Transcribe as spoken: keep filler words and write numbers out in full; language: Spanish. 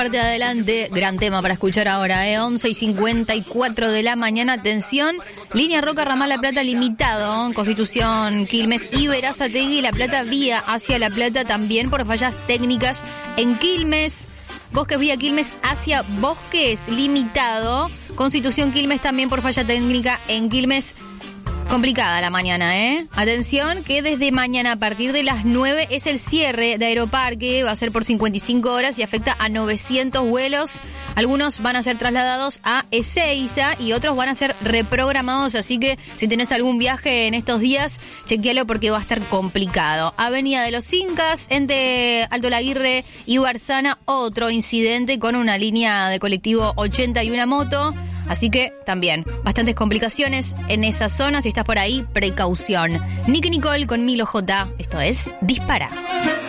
Parte de adelante, gran tema para escuchar ahora, ¿eh? once y cincuenta y cuatro de la mañana, atención, línea Roca Ramal La Plata limitado, Constitución, Quilmes y Berazategui, La Plata vía hacia La Plata también por fallas técnicas en Quilmes, Bosques vía Quilmes hacia Bosques limitado, Constitución Quilmes también por falla técnica en Quilmes. Complicada la mañana, ¿eh? Atención, que desde mañana a partir de las nueve es el cierre de Aeroparque, va a ser por cincuenta y cinco horas y afecta a novecientos vuelos. Algunos van a ser trasladados a Ezeiza y otros van a ser reprogramados, así que si tenés algún viaje en estos días, chequealo porque va a estar complicado. Avenida de los Incas, entre Alto Laguirre y Barzana, otro incidente con una línea de colectivo ochenta y una moto. Así que también bastantes complicaciones en esa zona. Si estás por ahí, precaución. Nicky Nicole con Milo J. Esto es Dispara.